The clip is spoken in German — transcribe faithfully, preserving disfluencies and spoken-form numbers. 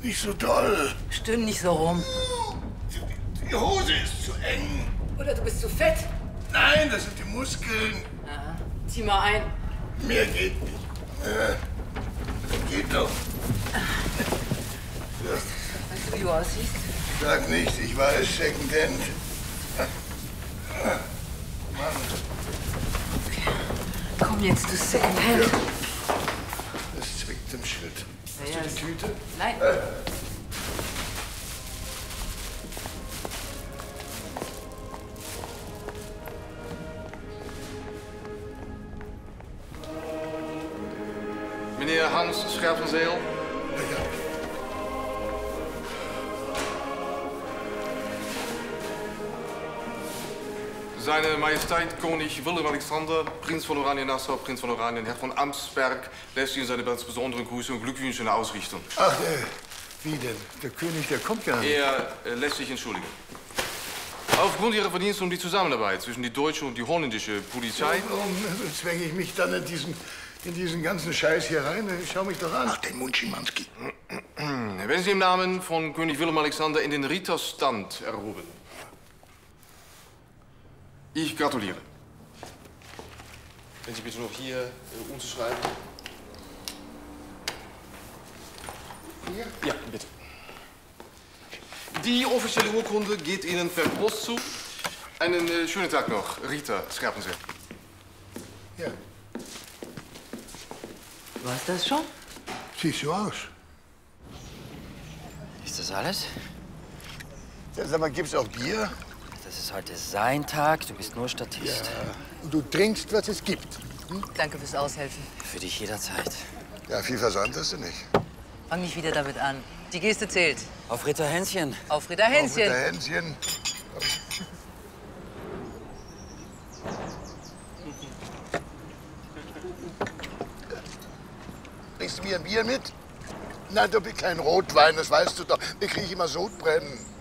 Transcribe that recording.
Nicht so doll. Stöhn nicht so rum. Die, die Hose ist zu eng. Oder du bist zu fett. Nein, das sind die Muskeln. Aha. Zieh mal ein. Mehr geht nicht. Äh, geht doch. So. Weißt du, wie du aussiehst? Sag nichts, ich weiß, Secondhand. Mann. Okay. Komm jetzt, du Secondhand. Ja. Das zwickt im Schritt. Hast Ja, du die Tüte? Nein. Äh. Meneer Hans Scherpenzeel. Ja. Seine Majesteit König Willem-Alexander, Prinz von Oranien-Nassau, Prinz von Oranien, Herr von Amtsberg, lässt Ihnen seine ganz besonderen Grüße und Glückwünsche ausrichten. Ach, äh, wie denn? Der König, der kommt ja nicht. Er äh, lässt sich entschuldigen. Aufgrund Ihrer Verdienste um die Zusammenarbeit zwischen die deutsche und die holländische Polizei... Warum zwänge ich mich dann in diesen, in diesen ganzen Scheiß hier rein? Schau mich doch an. Ach, den Mund, Schimanski. Werden Sie im Namen von König Willem-Alexander in den Ritterstand erhoben. Ich gratuliere. Wenn Sie bitte noch hier äh, unterschreiben. Hier? Ja, bitte. Die offizielle Urkunde geht Ihnen per Post zu. Einen äh, schönen Tag noch, Rita Scherpenzeel. Ja. War's das schon? Siehst so aus. Ist das alles? Ja, sag mal, gibt's auch Bier? Das ist heute sein Tag, du bist nur Statist. Ja. Und du trinkst, was es gibt. Hm? Danke fürs Aushelfen. Für dich jederzeit. Ja, viel Versand hast du nicht. Fang nicht wieder damit an. Die Geste zählt. Auf Ritter Hänschen. Auf Ritter Hänschen. Auf Ritter Hänschen. Bringst du mir ein Bier mit? Nein, du bist kein Rotwein, das weißt du doch. Ich kriege immer Sodbrennen.